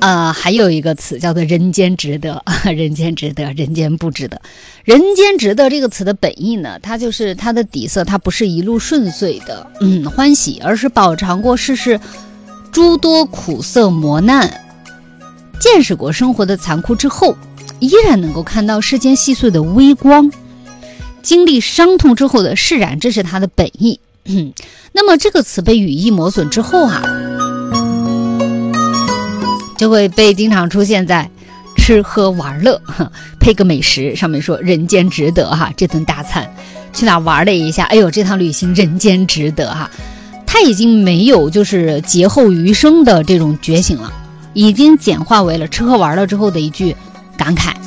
还有一个词叫做人间值得，人间值得，人间不值得。人间值得这个词的本意呢，它就是它的底色，它不是一路顺遂的欢喜，而是饱尝过世事诸多苦涩磨难，见识过生活的残酷之后，依然能够看到世间细碎的微光，经历伤痛之后的释然，这是它的本意。那么这个词被语义磨损之后就会被经常出现在吃喝玩乐，配个美食，上面说人间值得这顿大餐去哪玩了一下，哎呦这趟旅行人间值得它已经没有就是劫后余生的这种觉醒了，已经简化为了吃喝玩乐之后的一句感慨。